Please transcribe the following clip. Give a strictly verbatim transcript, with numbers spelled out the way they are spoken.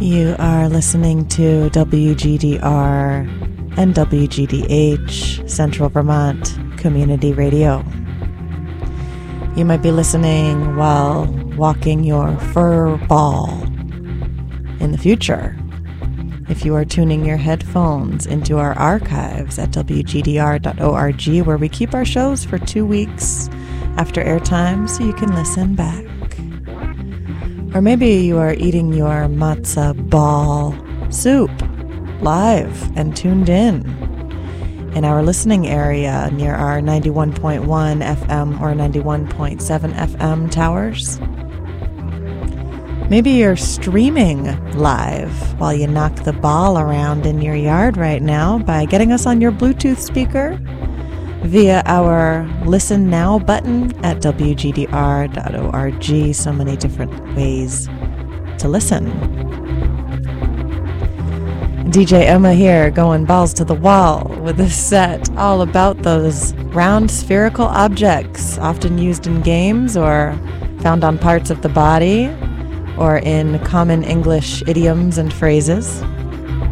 You are listening to W G D R and W G D H, Central Vermont Community Radio. You might be listening while walking your fur ball in the future. If you are tuning your headphones into our archives at W G D R dot org, where we keep our shows for two weeks after airtime so you can listen back. Or maybe you are eating your matzo ball soup live and tuned in in our listening area near our ninety-one point one F M or ninety-one point seven F M towers. Maybe you're streaming live while you knock the ball around in your yard right now by getting us on your Bluetooth speaker via our Listen Now button at W G D R dot org. So many different ways to listen. D J Emma here, going balls to the wall with a set all about those round spherical objects often used in games or found on parts of the body or in common English idioms and phrases.